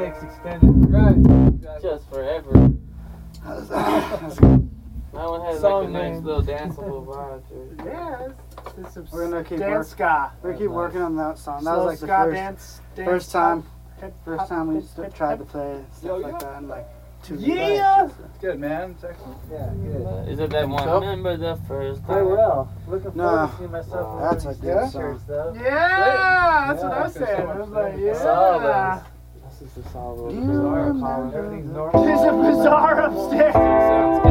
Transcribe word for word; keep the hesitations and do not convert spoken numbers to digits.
Extended. Right. Just forever. That's, that's good. That one has Song like a nice name. little danceable vibe to it. Yeah, it's, it's some We're gonna keep dance work- ska. We keep working on that song. That Slow was like the ska first, dance, dance first time, hip first hop, time we hip, st- hip, tried hip. to play stuff Yo, like yeah. that in like two Yeah. years. Good, man. It's excellent. Yeah, good. Is it that one? So? Remember the first time? Very well. Looking No, forward to seeing myself in that's one a of good these song. t-shirts, though. Yeah, that's Yeah, what I was there's so saying. much I was like, there. That's all yeah. those. This is the song. Do you Bizarre remember? calling. Everything's normal. There's a bazaar upstairs. Sounds good.